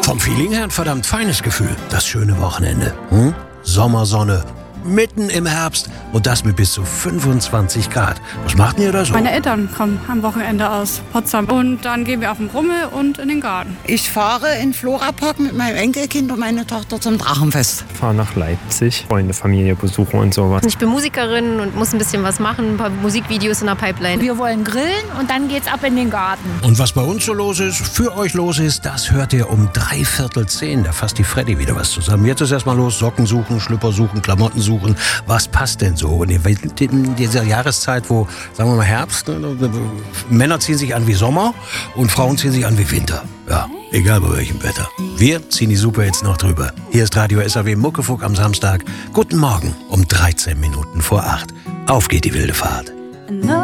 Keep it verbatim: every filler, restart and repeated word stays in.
Vom Feeling her ein verdammt feines Gefühl. Das schöne Wochenende. Hm? Sommersonne. Mitten im Herbst und das mit bis zu fünfundzwanzig Grad. Was macht ihr da so? Meine Eltern kommen am Wochenende aus Potsdam und dann gehen wir auf den Rummel und in den Garten. Ich fahre in den Florapark mit meinem Enkelkind und meiner Tochter zum Drachenfest. Ich fahre nach Leipzig, Freunde, Familie besuchen und sowas. Ich bin Musikerin und muss ein bisschen was machen, ein paar Musikvideos in der Pipeline. Wir wollen grillen und dann geht's ab in den Garten. Und was bei uns so los ist, für euch los ist, das hört ihr um dreiviertel zehn. Da fasst die Freddy wieder was zusammen. Jetzt ist erstmal los, Socken suchen, Schlüpper suchen, Klamotten suchen. Was passt denn so? Und in dieser Jahreszeit, wo, sagen wir mal, Herbst, ne, Männer ziehen sich an wie Sommer und Frauen ziehen sich an wie Winter. Ja, egal bei welchem Wetter. Wir ziehen die Super jetzt noch drüber. Hier ist Radio S A W Muckefuck am Samstag. Guten Morgen um dreizehn Minuten vor acht. Auf geht die wilde Fahrt.